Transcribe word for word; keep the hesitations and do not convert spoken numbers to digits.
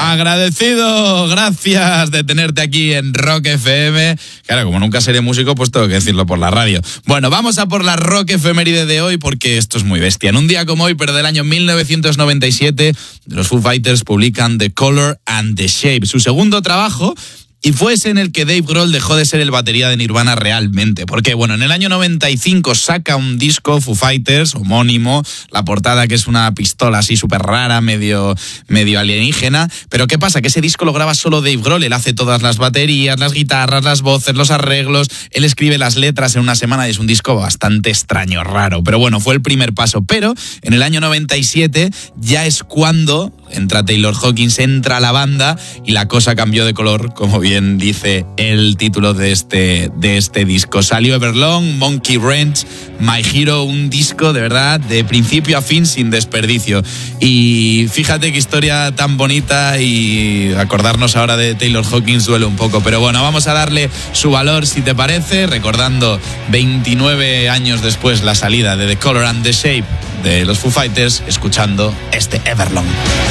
Agradecido, gracias de tenerte aquí en Rock F M. Claro, como nunca seré músico, pues tengo que decirlo por la radio. Bueno, vamos a por la Rock Efeméride de hoy, porque esto es muy bestia. En un día como hoy, pero del año mil novecientos noventa y siete, los Foo Fighters publican The Color and the Shape, su segundo trabajo. Y fue ese en el que Dave Grohl dejó de ser el batería de Nirvana realmente. Porque, bueno, en el año noventa y cinco saca un disco, Foo Fighters, homónimo, la portada que es una pistola así súper rara, medio, medio alienígena. Pero ¿qué pasa? Que ese disco lo graba solo Dave Grohl. Él hace todas las baterías, las guitarras, las voces, los arreglos. Él escribe las letras en una semana y es un disco bastante extraño, raro. Pero bueno, fue el primer paso. Pero en el año noventa y siete ya es cuando entra Taylor Hawkins, entra a la banda y la cosa cambió de color, como bien dice el título de este, de este disco. Salió Everlong, Monkey Wrench, My Hero, un disco de verdad de principio a fin sin desperdicio. Y fíjate qué historia tan bonita, y acordarnos ahora de Taylor Hawkins duele un poco, pero bueno, vamos a darle su valor si te parece, recordando veintinueve años después la salida de The Color and the Shape de los Foo Fighters, escuchando este Everlong.